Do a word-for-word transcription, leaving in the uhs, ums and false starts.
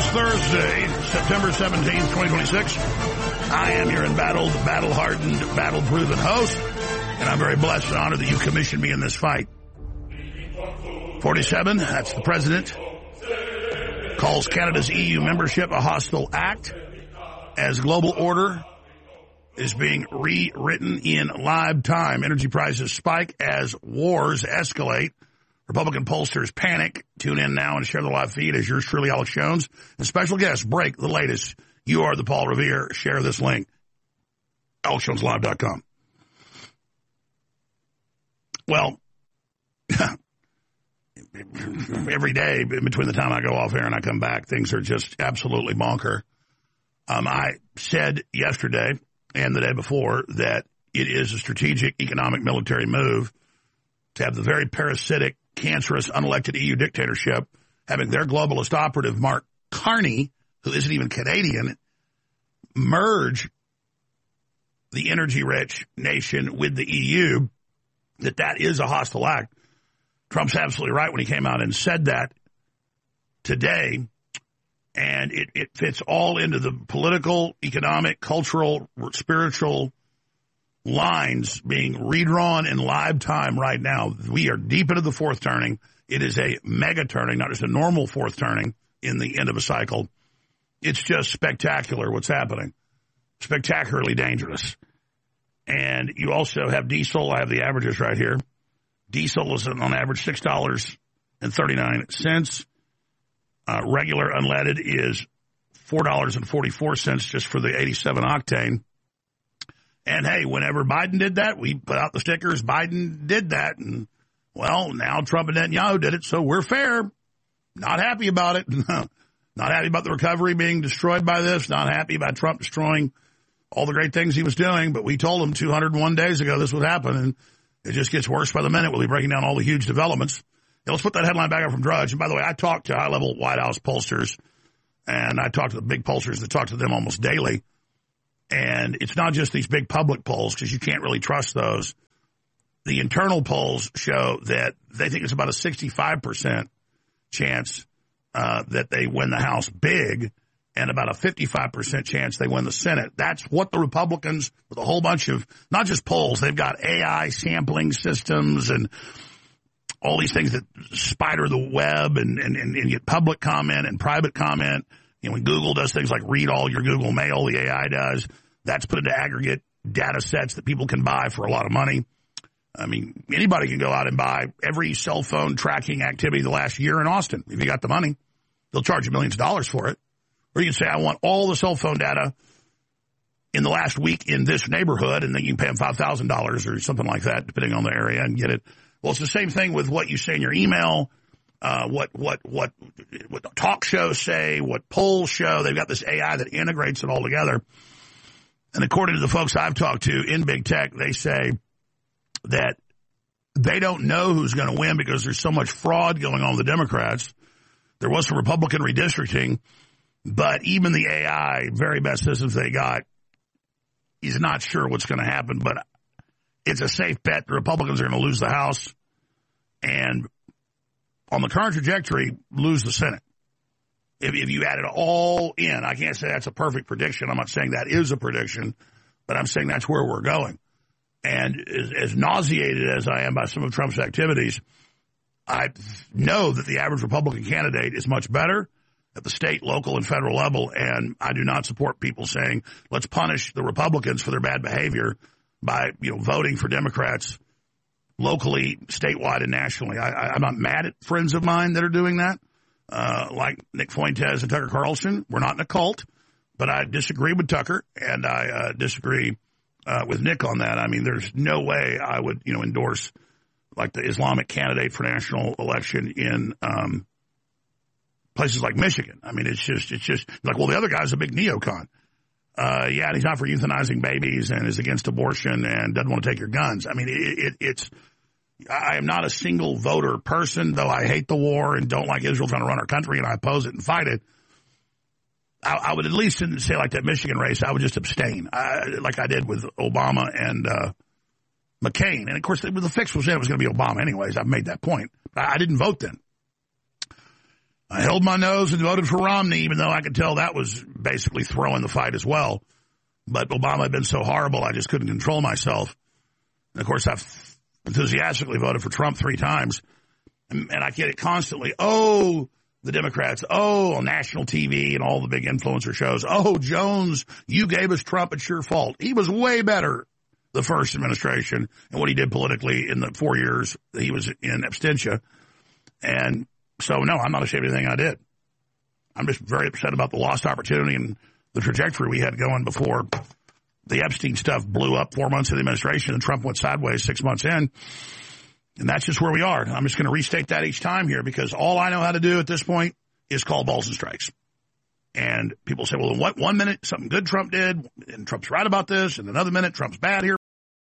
Thursday, September seventeenth, twenty twenty-six. I am your embattled, battle-hardened, battle-proven host, and I'm very blessed and honored that you commissioned me in this fight. forty-seven, that's the president, calls Canada's E U membership a hostile act as global order is being rewritten in live time. Energy prices spike as wars escalate. Republican pollsters panic. Tune in now and share the live feed as yours truly, Alex Jones. And special guests break the latest. You are the Paul Revere. Share this link. alex jones live dot com. Well, every day between the time I go off air and I come back, things are just absolutely bonker. Um, I said yesterday and the day before that it is a strategic economic military move to have the very parasitic, cancerous, unelected E U dictatorship having their globalist operative, Mark Carney, who isn't even Canadian, merge the energy-rich nation with the E U, that that is a hostile act. Trump's absolutely right when he came out and said that today, and it, it fits all into the political, economic, cultural, spiritual lines being redrawn in live time right now. We are deep into the fourth turning. It is a mega turning, not just a normal fourth turning in the end of a cycle. It's just spectacular what's happening. Spectacularly dangerous. And you also have diesel. I have the averages right here. Diesel is on average six dollars and thirty-nine cents. Uh, regular unleaded is four dollars and forty-four cents just for the eighty-seven octane. And, hey, whenever Biden did that, we put out the stickers, Biden did that. And, well, now Trump and Netanyahu did it, so we're fair. Not happy about it. Not happy about the recovery being destroyed by this. Not happy about Trump destroying all the great things he was doing. But we told him two hundred one days ago this would happen, and it just gets worse by the minute. We'll be breaking down all the huge developments. Now, let's put that headline back up from Drudge. And, by the way, I talked to high-level White House pollsters, and I talked to the big pollsters that talk to them almost daily. And it's not just these big public polls, because you can't really trust those. The internal polls show that they think it's about a sixty-five percent chance uh, that they win the House big, and about a fifty-five percent chance they win the Senate. That's what the Republicans, with a whole bunch of, not just polls, they've got A I sampling systems and all these things that spider the web and, and, and, and get public comment and private comment. You know, when Google does things like read all your Google mail, the A I does. That's put into aggregate data sets that people can buy for a lot of money. I mean, anybody can go out and buy every cell phone tracking activity the last year in Austin. If you got the money, they'll charge you millions of dollars for it. Or you can say, I want all the cell phone data in the last week in this neighborhood, and then you can pay them five thousand dollars or something like that, depending on the area, and get it. Well, it's the same thing with what you say in your email. Uh, what, what, what, what the talk shows say, what polls show. They've got this A I that integrates it all together. And according to the folks I've talked to in big tech, they say that they don't know who's going to win because there's so much fraud going on with the Democrats. There was some Republican redistricting, but even the A I, very best systems they got, is not sure what's going to happen. But it's a safe bet the Republicans are going to lose the House, and on the current trajectory, lose the Senate. If, if you add it all in, I can't say that's a perfect prediction. I'm not saying that is a prediction, but I'm saying that's where we're going. And as, as nauseated as I am by some of Trump's activities, I know that the average Republican candidate is much better at the state, local, and federal level, and I do not support people saying, let's punish the Republicans for their bad behavior by, you know, voting for Democrats locally, statewide, and nationally. I, I, I'm not mad at friends of mine that are doing that, uh, like Nick Fuentes and Tucker Carlson. We're not in a cult, but I disagree with Tucker, and I uh, disagree uh, with Nick on that. I mean, there's no way I would, you know, endorse like the Islamic candidate for national election in um, places like Michigan. I mean, it's just, it's just like, well, the other guy's a big neocon. Uh, yeah, and he's not for euthanizing babies and is against abortion and doesn't want to take your guns. I mean, it, it, it's, I am not a single voter person, though I hate the war and don't like Israel trying to run our country, and I oppose it and fight it. I, I would at least say, like that Michigan race, I would just abstain, I, like I did with Obama and uh, McCain. And, of course, the, the fix was in it was going to be Obama anyways. I've made that point. I, I didn't vote then. I held my nose and voted for Romney, even though I could tell that was basically throwing the fight as well. But Obama had been so horrible, I just couldn't control myself. And, of course, I've enthusiastically voted for Trump three times. And, and I get it constantly. Oh, the Democrats. Oh, on national T V and all the big influencer shows. Oh, Jones, you gave us Trump. It's your fault. He was way better the first administration and what he did politically in the four years that he was in absentia. And so, no, I'm not ashamed of anything I did. I'm just very upset about the lost opportunity and the trajectory we had going before the Epstein stuff blew up four months of the administration and Trump went sideways six months in. And that's just where we are. I'm just going to restate that each time here because all I know how to do at this point is call balls and strikes. And people say, well, in what one minute something good Trump did and Trump's right about this and another minute Trump's bad here.